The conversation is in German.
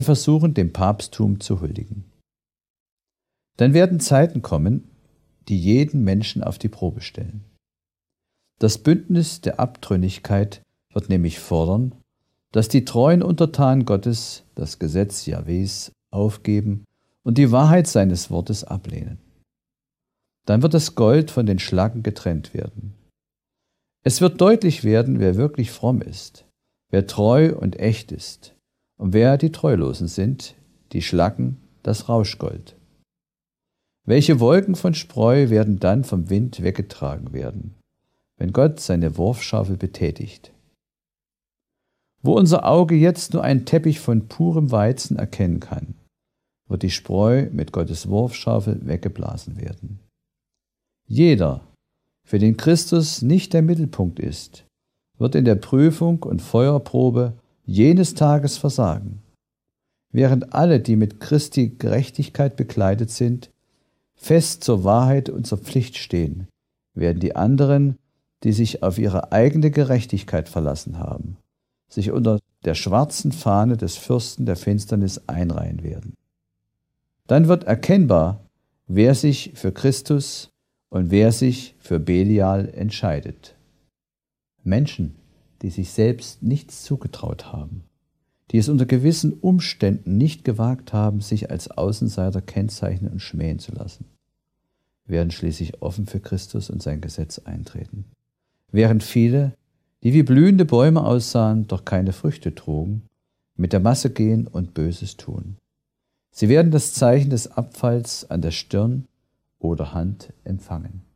versuchen, dem Papsttum zu huldigen. Dann werden Zeiten kommen, die jeden Menschen auf die Probe stellen. Das Bündnis der Abtrünnigkeit wird nämlich fordern, dass die treuen Untertanen Gottes das Gesetz Jahwes aufgeben und die Wahrheit seines Wortes ablehnen. Dann wird das Gold von den Schlacken getrennt werden. Es wird deutlich werden, wer wirklich fromm ist, wer treu und echt ist und wer die Treulosen sind, die Schlacken, das Rauschgold. Welche Wolken von Spreu werden dann vom Wind weggetragen werden, wenn Gott seine Wurfschaufel betätigt? Wo unser Auge jetzt nur einen Teppich von purem Weizen erkennen kann, wird die Spreu mit Gottes Wurfschaufel weggeblasen werden. Jeder, für den Christus nicht der Mittelpunkt ist, wird in der Prüfung und Feuerprobe jenes Tages versagen, während alle, die mit Christi Gerechtigkeit bekleidet sind, fest zur Wahrheit und zur Pflicht stehen, werden die anderen, die sich auf ihre eigene Gerechtigkeit verlassen haben, sich unter der schwarzen Fahne des Fürsten der Finsternis einreihen werden. Dann wird erkennbar, wer sich für Christus und wer sich für Belial entscheidet. Menschen, die sich selbst nichts zugetraut haben, die es unter gewissen Umständen nicht gewagt haben, sich als Außenseiter kennzeichnen und schmähen zu lassen, werden schließlich offen für Christus und sein Gesetz eintreten, während viele, die wie blühende Bäume aussahen, doch keine Früchte trugen, mit der Masse gehen und Böses tun. Sie werden das Zeichen des Abfalls an der Stirn oder Hand empfangen.